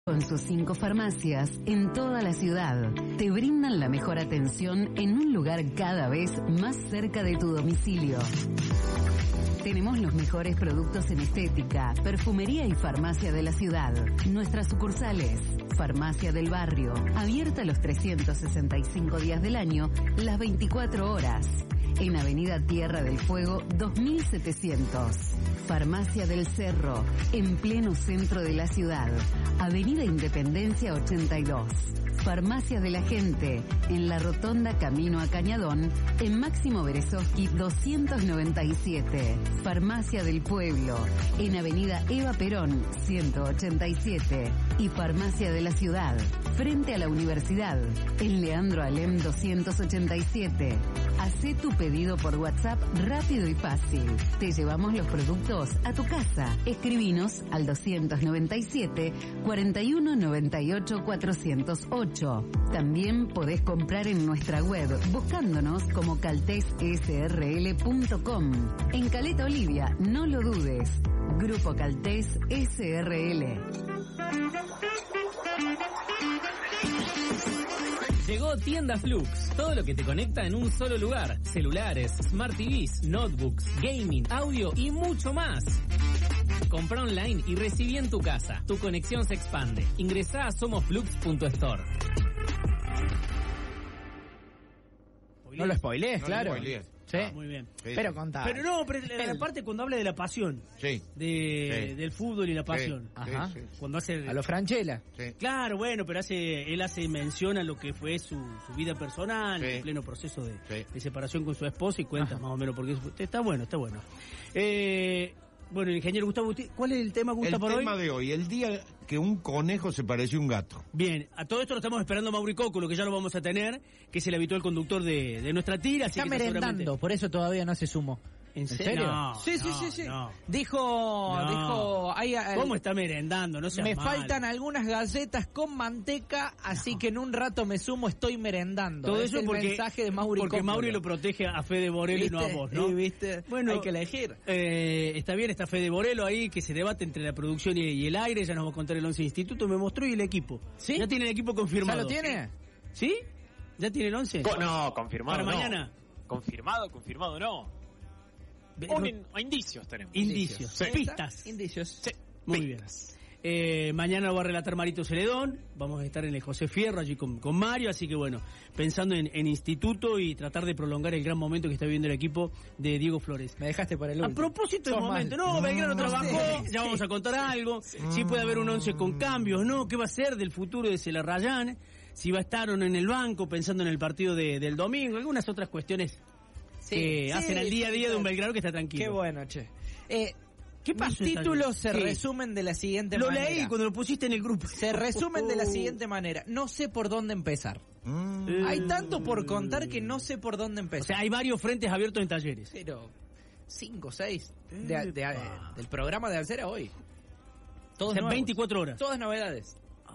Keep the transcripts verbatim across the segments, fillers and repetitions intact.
Con sus cinco farmacias en toda la ciudad, te brindan la mejor atención en un lugar cada vez más cerca de tu domicilio. Tenemos los mejores productos en estética, perfumería y farmacia de la ciudad. Nuestras sucursales, Farmacia del Barrio, abierta los trescientos sesenta y cinco días del año, las veinticuatro horas. En Avenida Tierra del Fuego dos mil setecientos. Farmacia del Cerro, en pleno centro de la ciudad. Avenida Independencia ochenta y dos. Farmacia de la Gente, en la Rotonda Camino a Cañadón, en Máximo Berezovsky doscientos noventa y siete. Farmacia del Pueblo, en Avenida Eva Perón ciento ochenta y siete. Y Farmacia de la Ciudad, frente a la Universidad, en Leandro Alem doscientos ochenta y siete. Hacé tu pedido por WhatsApp rápido y fácil. Te llevamos los productos a tu casa. Escribinos al doscientos noventa y siete, cuarenta y uno noventa y ocho, cuatrocientos ocho. También podés comprar en nuestra web buscándonos como caltes s r l punto com. En Caleta Olivia, no lo dudes. Grupo Caltés S R L. Llegó Tienda Flux, todo lo que te conecta en un solo lugar. Celulares, Smart T Vs, notebooks, gaming, audio y mucho más. Compra online y recibí en tu casa. Tu conexión se expande. Ingresá a somosflux punto store. No lo spoilees, No claro. lo spoilees. Sí. Ah, muy bien. Sí, Pero sí. contá. Pero no, pero la parte cuando habla de la pasión, Sí. de, Sí. del fútbol y la pasión. Sí, Ajá. sí, sí. Cuando hace... A lo Franchella. Sí. Claro, bueno, pero hace él hace mención a lo que fue su, su vida personal, Sí. en pleno proceso de, Sí. de separación con su esposa y cuenta Ajá. más o menos porque está bueno, está bueno. Eh, bueno, el ingeniero Gustavo, ¿cuál es el tema, Gustavo, El para tema hoy? de hoy, el día que un conejo se pareció a un gato. Bien, a todo esto lo estamos esperando a Mauri Cóculo, que ya lo vamos a tener, que es el habitual conductor de, de nuestra tira. Así Está que merendando, seguramente- por eso todavía no se sumó. ¿En ¿En serio? serio? No, sí, sí, no, sí, sí. no. Dijo, No. dijo, hay, hay- ¿Cómo está merendando? No seas me mal. faltan algunas galletas con manteca, así que en un rato me sumo, estoy merendando. Todo Es eso el porque, mensaje de Mauri porque Cóculo. Mauri lo protege a Fede Borello y no a ¿Viste? vos, ¿no? Sí, ¿viste? Bueno, hay que elegir. Eh, está bien, está Fede Borello ahí, que se debate entre la producción y, y el aire. Ya nos va a contar el once instituto. Me mostró y el equipo. ¿Sí? Ya tiene el equipo ¿Ya confirmado. lo tiene? ¿Sí? ¿Ya tiene el once? Co- no, confirmado Para no. mañana. Confirmado, confirmado no. Ve- Un in- indicios tenemos. Indicios. Sí. Pistas. Indicios. Sí. Muy bien. Eh, mañana lo va a relatar Marito Celedón. Vamos a estar en el José Fierro allí con, con Mario. Así que bueno, pensando en, en instituto y tratar de prolongar el gran momento que está viviendo el equipo de Diego Flores. Me dejaste para el A último. propósito del Sos momento, mal. no, Belgrano No trabajó, sé. ya vamos a contar algo, si puede haber un once con cambios, ¿no? ¿Qué va a ser del futuro de Celarrayán? Si va a estar o no en el banco, pensando en el partido de, del domingo, algunas otras cuestiones Sí, que sí, hacen al día a sí, día de un claro. Belgrano que está tranquilo. Qué bueno, che. Eh, ¿Qué pasó Mis esta títulos vez? se Sí. resumen de la siguiente Lo manera. leí cuando lo pusiste en el grupo. Se resumen de la Oh. siguiente manera. No sé por dónde empezar. Mm. Eh, Hay tanto por contar que no sé por dónde O empezar. sea, hay varios frentes abiertos en talleres. Pero cinco, seis de, de- Epa. del programa de Alcera hoy. O Todos sea, nuevos. veinticuatro horas. Todas novedades.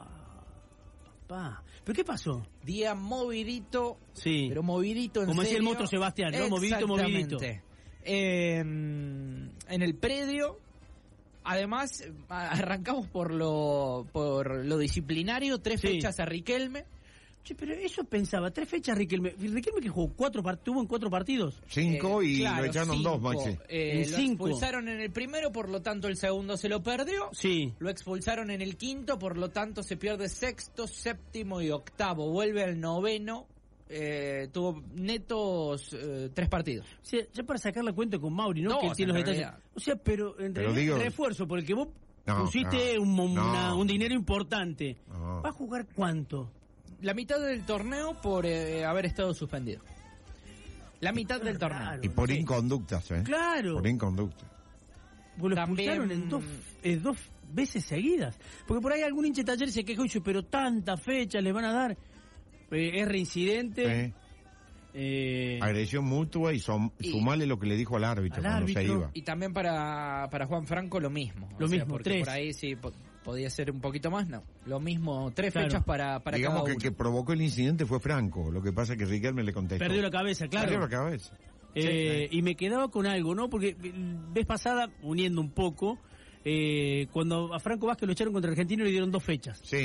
Pa. ¿Pero qué pasó? Día movidito, Sí. pero movidito en Como decía el serio. monstruo Sebastián, ¿no? Movidito, movidito. Exactamente. Eh, en el predio, además, eh, arrancamos por lo por lo disciplinario, tres Sí. fechas a Riquelme. Che, pero eso pensaba, tres fechas Riquelme. Riquelme que jugó cuatro part- tuvo en cuatro partidos. Cinco Eh, y claro, lo echaron cinco. dos, Maxi. Eh, En lo cinco. expulsaron en el primero, por lo tanto el segundo se lo perdió. Sí. Lo expulsaron en el quinto, por lo tanto se pierde sexto, séptimo y octavo. Vuelve al noveno. Eh, tuvo netos eh, tres partidos. O sea, ya para sacar la cuenta con Mauri, ¿no? No, que o sea, tiene los en detalles. realidad. O sea, pero en Pero realidad digo- el refuerzo por el que vos No, pusiste no, un, mo- no. una- un dinero importante. No. ¿Va a jugar cuánto? La mitad del torneo por eh, haber estado suspendido. La mitad del torneo. Claro. Y por Sí. inconductas, ¿eh? Claro. Por inconductas. Pues lo También- expulsaron en dos, eh, dos veces seguidas. Porque por ahí algún hincha de taller se quejó y dice, pero tantas fechas le van a dar. Eh, es reincidente. Sí. Eh, Agresión mutua y, som- Y- sumale lo que le dijo al árbitro Al cuando se árbitro. iba. Y también para, para Juan Franco lo mismo. Lo O sea, mismo, porque tres. por ahí sí po- podía ser un poquito más, no. Lo mismo, tres Claro. fechas para, para Digamos cada que uno. el que provocó el incidente fue Franco. Lo que pasa es que Riquelme le contestó. perdió la cabeza, claro. Perdió la cabeza. Eh, y me quedaba con algo, ¿no? Porque eh, vez pasada, uniendo un poco, eh, cuando a Franco Vázquez lo echaron contra Argentino le dieron dos fechas. Sí.